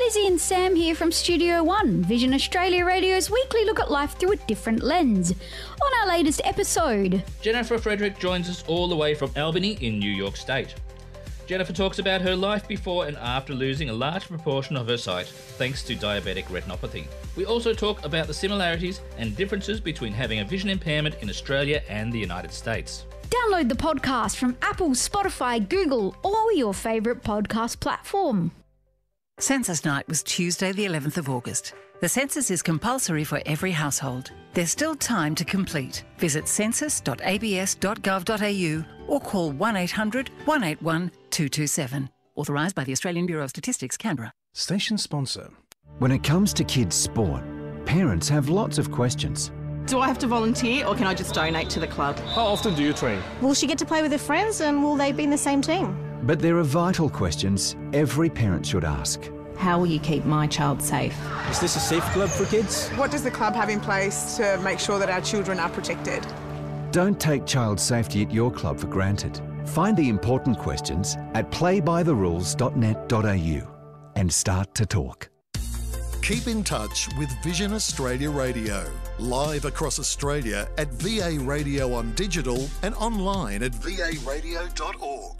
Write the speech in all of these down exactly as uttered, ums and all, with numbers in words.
Daisy and Sam here from Studio One, Vision Australia Radio's weekly look at life through a different lens. On our latest episode, Jennifer Frederick joins us all the way from Albany in New York State. Jennifer talks about her life before and after losing a large proportion of her sight thanks to diabetic retinopathy. We also talk about the similarities and differences between having a vision impairment in Australia and the United States. download the podcast from Apple, Spotify, Google, or your favourite podcast platform. Census night was Tuesday the eleventh of August. The census is compulsory for every household. There's still time to complete. Visit census dot a b s dot gov dot a u or call one eight hundred, one eight one, two two seven. Authorised by the Australian Bureau of Statistics, Canberra. Station sponsor. When it comes to kids' sport, parents have lots of questions. Do I have to volunteer or can I just donate to the club? How often do you train? Will she get to play with her friends and will they be in the same team? But there are vital questions every parent should ask. How will you keep my child safe? Is this a safe club for kids? What does the club have in place to make sure that our children are protected? Don't take child safety at your club for granted. Find the important questions at play by the rules dot net dot a u and start to talk. Keep in touch with Vision Australia Radio, live across Australia at V A Radio on digital and online at v a radio dot org.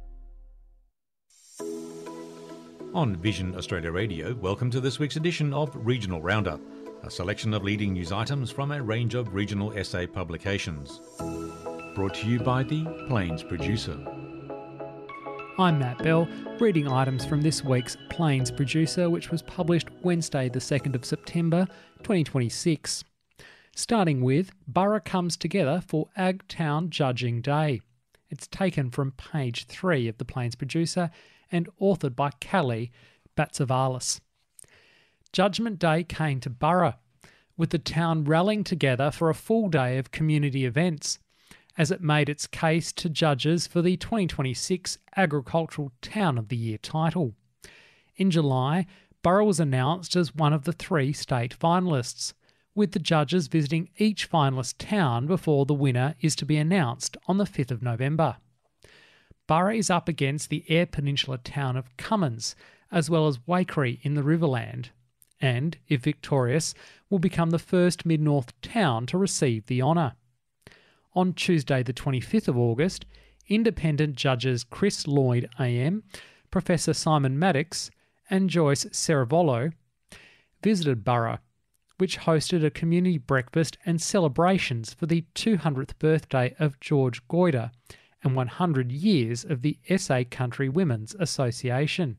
On Vision Australia Radio, welcome to this week's edition of Regional Roundup, a selection of leading news items from a range of regional essay publications. Brought to you by the Plains Producer. I'm Matt Bell, reading items from this week's Plains Producer, which was published Wednesday the second of September twenty twenty-six. Starting with Borough Comes Together for Ag Town Judging Day. It's taken from page three of the Plains Producer and authored by Callie Batsavalis. Judgment Day came to Borough, with the town rallying together for a full day of community events, as it made its case to judges for the twenty twenty-six Agricultural Town of the Year title. In July, Borough was announced as one of the three state finalists, with the judges visiting each finalist town before the winner is to be announced on the fifth of November. Borough is up against the Eyre Peninsula town of Cummins, as well as Waikerie in the Riverland, and, if victorious, will become the first Mid-North town to receive the honour. On Tuesday the twenty-fifth of August, independent judges Chris Lloyd A M, Professor Simon Maddox and Joyce Ceravolo visited Borough, which hosted a community breakfast and celebrations for the two hundredth birthday of George Goyder and one hundred years of the S A Country Women's Association.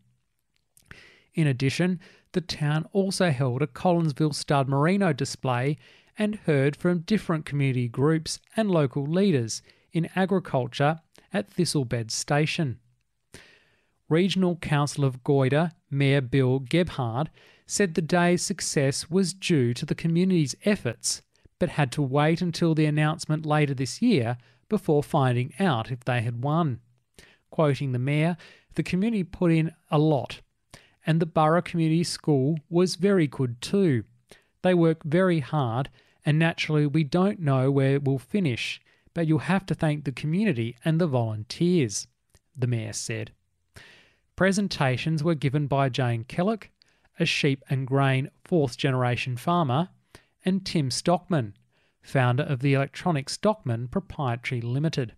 In addition, the town also held a Collinsville Stud Merino display and heard from different community groups and local leaders in agriculture at Thistlebed Station. Regional Council of Goyder, Mayor Bill Gebhard, said the day's success was due to the community's efforts, but had to wait until the announcement later this year before finding out if they had won. Quoting the Mayor, the community put in a lot, and the Borough Community School was very good too. They work very hard, and naturally we don't know where we'll finish, but you'll have to thank the community and the volunteers, the Mayor said. Presentations were given by Jane Kellock, a sheep and grain fourth-generation farmer, and Tim Stockman, founder of the Electronic Stockman Proprietary Limited.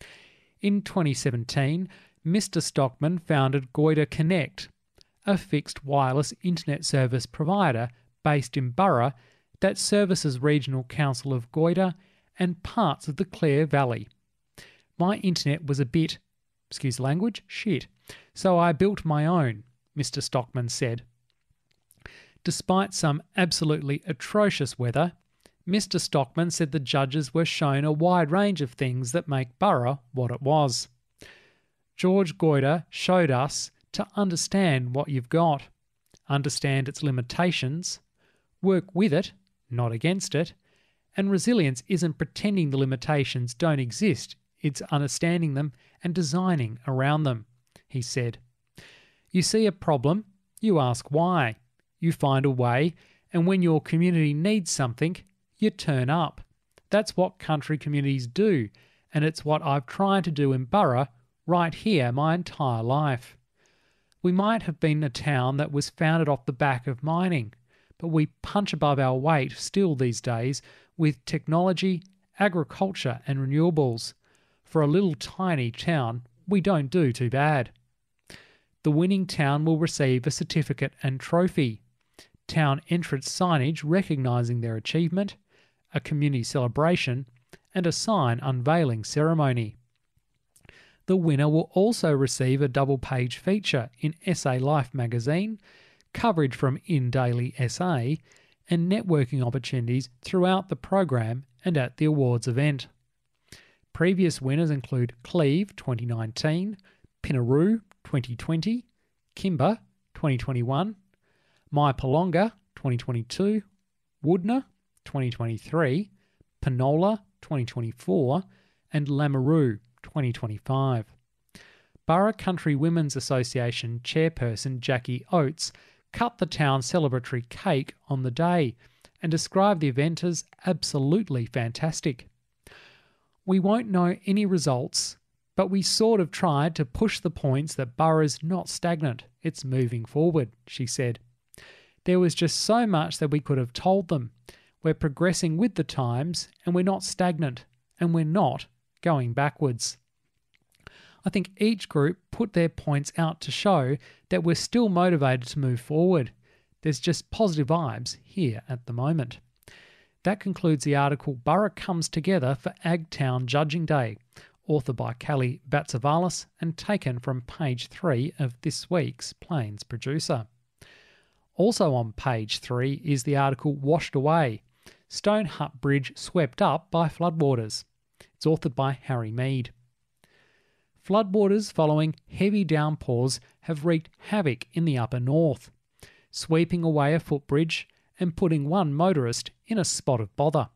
In twenty seventeen, Mister Stockman founded Goyder Connect, a fixed wireless internet service provider based in Borough that services Regional Council of Goyder and parts of the Clare Valley. My internet was a bit, excuse the language, shit, so I built my own, Mister Stockman said. Despite some absolutely atrocious weather, Mister Stockman said the judges were shown a wide range of things that make Borough what it was. George Goyder showed us to understand what you've got, understand its limitations, work with it, not against it, and resilience isn't pretending the limitations don't exist, it's understanding them and designing around them, he said. You see a problem, you ask why, you find a way, and when your community needs something, you turn up. That's what country communities do, and it's what I've tried to do in Borough right here my entire life. We might have been a town that was founded off the back of mining, but we punch above our weight still these days with technology, agriculture and renewables. For a little tiny town, we don't do too bad. The winning town will receive a certificate and trophy, town entrance signage recognising their achievement, a community celebration, and a sign unveiling ceremony. The winner will also receive a double-page feature in S A Life magazine, coverage from In Daily S A, and networking opportunities throughout the program and at the awards event. Previous winners include Cleve twenty nineteen, Pinnaroo twenty twenty, Kimber twenty twenty-one, Mypolonga twenty twenty-two, Woodner twenty twenty-three, Penola twenty twenty-four, and Lameroo twenty twenty-five. Borough Country Women's Association chairperson Jackie Oates cut the town's celebratory cake on the day and described the event as absolutely fantastic. We won't know any results, but we sort of tried to push the points that Borough's not stagnant, it's moving forward, she said. There was just so much that we could have told them. We're progressing with the times and we're not stagnant and we're not going backwards. I think each group put their points out to show that we're still motivated to move forward. There's just positive vibes here at the moment. That concludes the article Borough Comes Together for Agtown Judging Day, authored by Kelly Batsavalis and taken from page three of this week's Plains Producer. Also on page three is the article Washed Away, Stone Hut Bridge Swept Up by Floodwaters. It's authored by Harry Mead. Floodwaters following heavy downpours have wreaked havoc in the upper north, sweeping away a footbridge and putting one motorist in a spot of bother.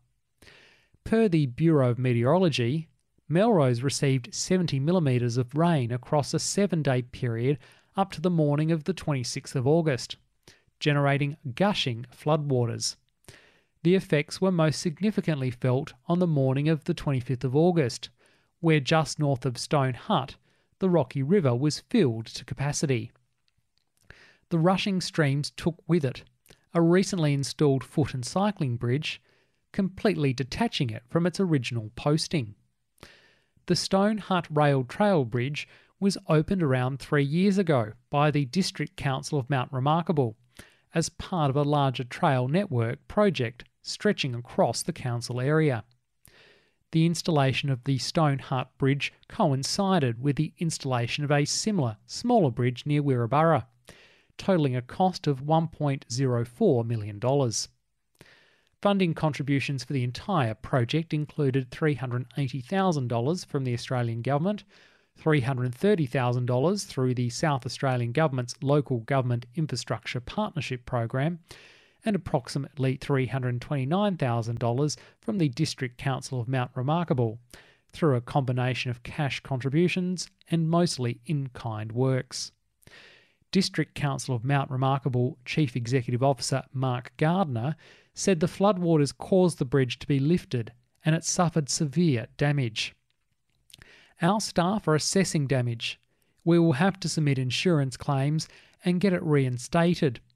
Per the Bureau of Meteorology, Melrose received seventy millimetres of rain across a seven-day period up to the morning of the twenty-sixth of August, generating gushing floodwaters. The effects were most significantly felt on the morning of the twenty-fifth of August, where just north of Stone Hut, the Rocky River was filled to capacity. The rushing streams took with it a recently installed foot and cycling bridge, completely detaching it from its original posting. The Stone Hut Rail Trail Bridge was opened around three years ago by the District Council of Mount Remarkable as part of a larger trail network project stretching across the council area. The installation of the Stone Hut Bridge coincided with the installation of a similar, smaller bridge near Wirraburra, totalling a cost of one point zero four million dollars. Funding contributions for the entire project included three hundred eighty thousand dollars from the Australian Government, three hundred thirty thousand dollars through the South Australian Government's Local Government Infrastructure Partnership Program, and approximately three hundred twenty-nine thousand dollars from the District Council of Mount Remarkable, through a combination of cash contributions and mostly in-kind works. District Council of Mount Remarkable Chief Executive Officer Mark Gardner said the floodwaters caused the bridge to be lifted and it suffered severe damage. Our staff are assessing damage. We will have to submit insurance claims and get it reinstated.